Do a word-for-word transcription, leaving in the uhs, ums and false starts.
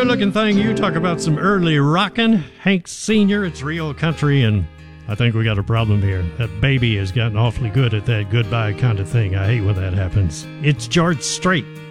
good looking thing. You talk about some early rockin'. Hank Senior, it's real country, and I think we got a problem here. That baby has gotten awfully good at that goodbye kind of thing. I hate when that happens. It's George Strait.